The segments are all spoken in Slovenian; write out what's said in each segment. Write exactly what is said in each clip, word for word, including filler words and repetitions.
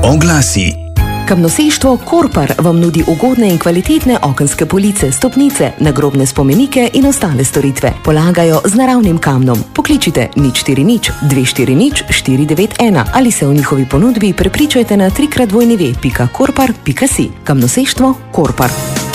Oglasi. Kamnoseštvo Korpar vam nudi ugodne in kvalitetne okenske police, stopnice, nagrobne spomenike in ostale storitve. Polagajo z naravnim kamnom. Pokličite nič štiri nič dve štiri nič štiri devet ena ali se v njihovi ponudbi prepričajte na trikrat dvojni pika korpar pika si. Kamnoseštvo Korpar.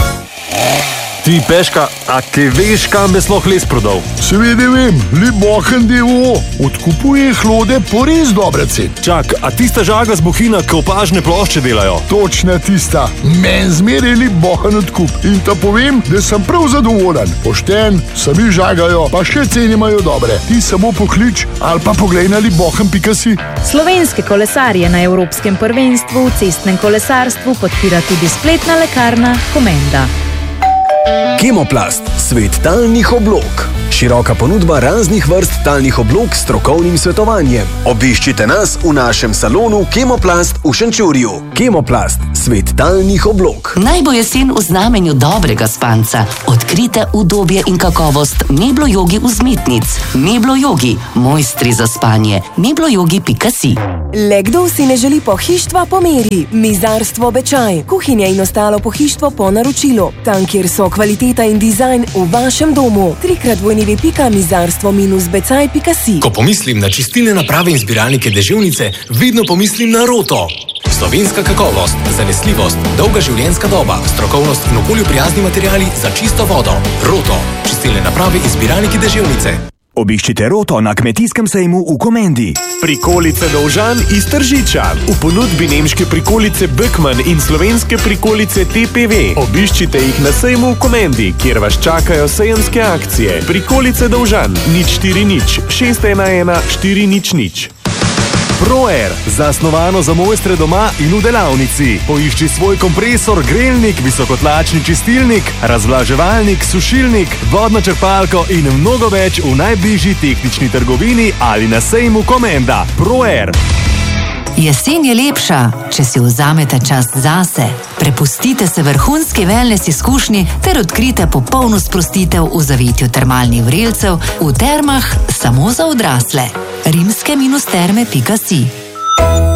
Ti, Peška, a kaj veš, kam bi sploh les prodal? Seveda vem, Libohen D O O odkupuje hlode po res dobre cene. Čak, a tista žaga z Bohinja, ki opažne plošče delajo? Točna tista. Men zmeraj Libohen odkup. In ta povem, da sem prav zadovoljen. Pošten, sami žagajo, pa še cene imajo dobre. Ti samo poklič ali pa poglej na libohen pika si. Slovenske kolesarje na Evropskem prvenstvu v cestnem kolesarstvu podpira tudi spletna lekarna Komenda. Kemoplast, svet talnih oblog. Široka ponudba raznih vrst talnih oblog s strokovnim svetovanjem. Obiščite nas v našem salonu Kemoplast v Šenčurju. Kemoplast, svet talnih oblog. Naj bo jesen v znamenju dobrega spanca. Odkrite udobje in kakovost Meblo Jogi vzmetnic. Meblo Jogi, mojstri za spanje. meblo jogi pika si. Le kdo si ne želi pohištva po meri? Mizarstvo Bečaj. Kuhinja in ostalo pohištvo po naročilu. Tam, kjer so kvaliteta in dizajn v vašem domu. Trikrat dvojni pika mizarstvo minus becaj pika si. Ko pomislim na čistilne naprave in zbiralnike deževnice, vedno pomislim na Roto. Slovenska kakovost, zanesljivost, dolga življenjska doba, strokovnost in okolju prijazni materiali za čisto vodo. Roto. Čistilne naprave in zbiralniki deževnice. Obiščite Roto na kmetijskem sejmu v Komendi. Prikolice Dovžan iz Tržiča. V ponudbi nemške prikolice Beckmann in slovenske prikolice T P V. Obiščite jih na sejmu v Komendi, kjer vas čakajo sejemske akcije. Prikolice Dovžan, nič štiri nič šest ena ena štiri nič nič. ProAir, zasnovano za mojstre doma in v delavnici. Poišči svoj kompresor, grelnik, visokotlačni čistilnik, razvlaževalnik, sušilnik, vodno črpalko in mnogo več v najbližji tehnični trgovini ali na sejmu Komenda. ProAir. Jesen je lepša, če si vzamete čas zase. Prepustite se vrhunski wellness izkušnji ter odkrite popolno sprostitev v zavetju termalnih vrelcev v termah samo za odrasle. rimske terme pika si